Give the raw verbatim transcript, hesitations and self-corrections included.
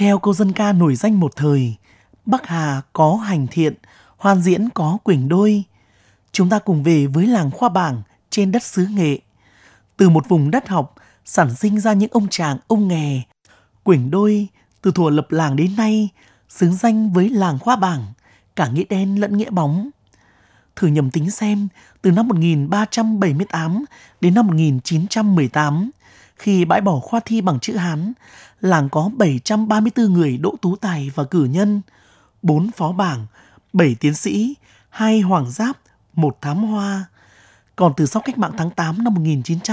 Theo câu dân ca nổi danh một thời, Bắc Hà có hành thiện, Hoan Diễn có Quỳnh Đôi. Chúng ta cùng về với làng Khoa Bảng trên đất xứ Nghệ. Từ một vùng đất học, sản sinh ra những ông chàng ông nghè. Quỳnh Đôi, từ thuở lập làng đến nay, xứng danh với làng Khoa Bảng, cả nghĩa đen lẫn nghĩa bóng. Thử nhầm tính xem, từ năm một nghìn ba trăm bảy mươi tám đến năm một nghìn chín trăm mười tám, khi bãi bỏ khoa thi bằng chữ Hán, làng có bảy trăm ba mươi tư người đỗ tú tài và cử nhân, bốn phó bảng, bảy tiến sĩ, hai hoàng giáp, một thám hoa. Còn từ sau cách mạng tháng tám năm một nghìn chín trăm